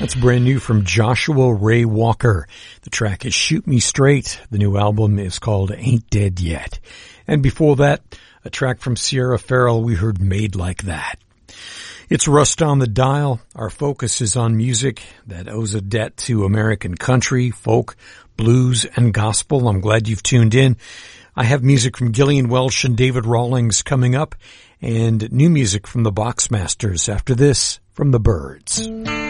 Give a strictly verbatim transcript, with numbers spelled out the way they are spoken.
That's brand new from Joshua Ray Walker. The track is Shoot Me Straight. The new album is called Ain't Dead Yet. And before that, a track from Sierra Farrell, we heard Made Like That. It's Rust on the Dial. Our focus is on music that owes a debt to American country, folk, blues, and gospel. I'm glad you've tuned in. I have music from Gillian Welch and David Rawlings coming up, and new music from the Boxmasters after this from the Byrds.